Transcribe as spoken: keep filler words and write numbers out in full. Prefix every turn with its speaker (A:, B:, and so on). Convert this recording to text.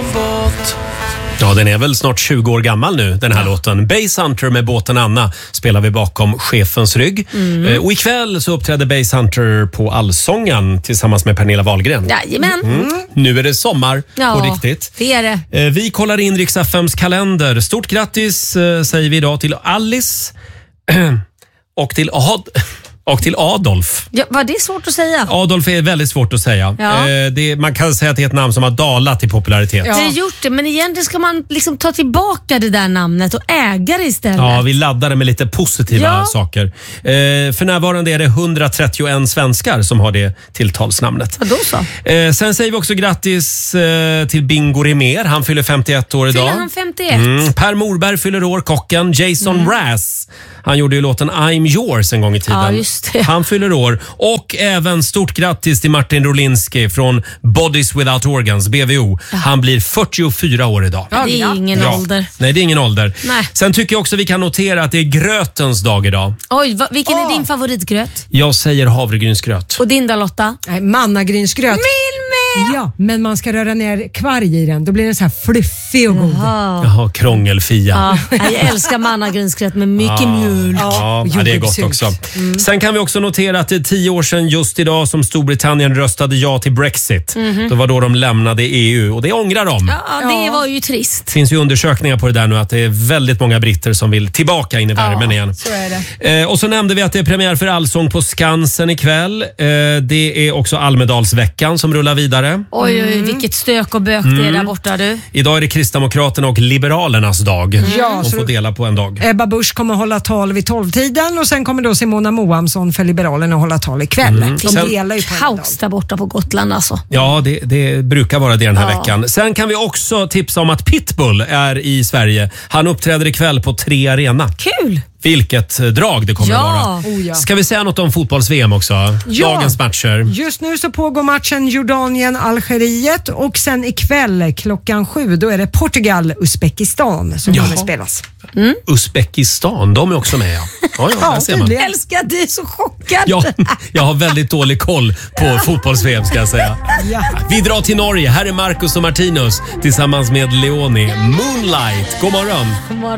A: båt. Ja, den är väl snart tjugo år gammal nu, den här ja. låten. Base Hunter med båten Anna spelar vi bakom chefens rygg. Mm. Eh, och ikväll så uppträder Base Hunter på Allsången tillsammans med Pernilla Wahlgren.
B: Jajamän.
A: Mm. Mm. Nu är det sommar
B: ja,
A: på riktigt.
B: Det är det.
A: Eh, vi kollar in Rix F M:s kalender. Stort grattis eh, säger vi idag till Alice och till Ad... Och till Adolf.
B: Ja, var det svårt att säga?
A: Adolf är väldigt svårt att säga.
B: Ja.
A: Eh, det, man kan säga att det är ett namn som har dalat i popularitet.
B: Ja. Det har gjort det, men egentligen ska man liksom ta tillbaka det där namnet och äga det istället.
A: Ja, vi laddar det med lite positiva
B: ja.
A: saker. Eh, för närvarande är det hundratrettioen svenskar som har det tilltalsnamnet.
B: Ja, då så.
A: Eh, sen säger vi också grattis eh, till Bingo Rimér. Han fyller femtioett år idag.
B: Fyller han femtioett?
A: Mm. Per Morberg fyller år, kocken. Jason mm. Mraz. Han gjorde ju låten I'm yours en gång i tiden.
B: Ja, just det.
A: Han fyller år. Och även stort grattis till Martin Rolinski från Bodies Without Organs, B V O. Ja. Han blir fyrtiofyra år idag.
B: Ja, det är ingen ja. ålder.
A: Nej, det är ingen ålder.
B: Nej.
A: Sen tycker jag också vi kan notera att det är grötens dag idag.
B: Oj, va, vilken
C: oh.
B: är din favoritgröt?
A: Jag säger havregrynsgröt.
B: Och din då, Lotta?
C: Nej, mannagrynsgröt.
B: Min med!
C: Ja, men man ska röra ner kvarg i den. Då blir den så här fluffig och god.
B: Jaha,
A: Jaha krångelfia.
B: Ja, jag älskar mannagrynsgröt med mycket
A: ah.
B: mjölk.
A: Ja, ja, det är gott också. Mm. Sen kan vi också notera att det är tio år sedan just idag som Storbritannien röstade ja till Brexit. Mm-hmm. Det var då de lämnade E U och det ångrar de.
B: Ja, det
C: ja.
B: var ju trist.
A: Det finns ju undersökningar på det där nu att det är väldigt många britter som vill tillbaka in i värmen
B: ja,
A: igen.
B: Så är det.
A: Eh, och så nämnde vi att det är premiär för Allsång på Skansen ikväll. Eh, det är också Almedalsveckan som rullar vidare.
B: Oj, oj, vilket stök och bök mm. det är där borta du.
A: Idag är det Kristdemokraterna och Liberalernas dag. Mm.
C: Ja,
A: de får dela på en dag.
C: Ebba Busch kommer hålla tal vid tolvtiden och sen kommer då Simona Moamsson för Liberalerna hålla tal ikväll. Mm. De
A: sen,
C: delar ju på en
B: kaos där borta på Gotland alltså.
A: Ja, det, det brukar vara det den här
B: ja.
A: veckan. Sen kan vi också tipsa om att Pitbull är i Sverige. Han uppträder ikväll på Tre Arena.
B: Kul!
A: Vilket drag det kommer
B: ja.
A: att vara.
C: Oh, ja.
A: Ska vi säga något om fotbolls-V M också?
C: Ja.
A: Dagens matcher.
C: Just nu så pågår matchen Jordanien-Algeriet och sen ikväll klockan sju då är det Portugal-Uzbekistan som
A: ja.
C: kommer spelas.
A: Mm. Uzbekistan, de är också med. Ja, ja,
B: ja
A: ser man.
B: Jag älskar att du är så chockad.
A: Ja, jag har väldigt dålig koll på fotbolls-V M ska jag säga. Ja. Vi drar till Norge. Här är Marcus och Martinus tillsammans med Leoni. Moonlight. God morgon.
B: God morgon.